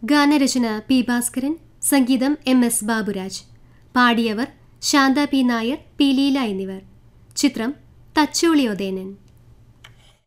ഗാനരചന പി ഭാസ്കരൻ, സംഗീതം MS Baburaj. പാടിയവർ Shantha P Nair, P Leela എന്നിവർ. ചിത്രം തച്ചോളിയോദേനൻ.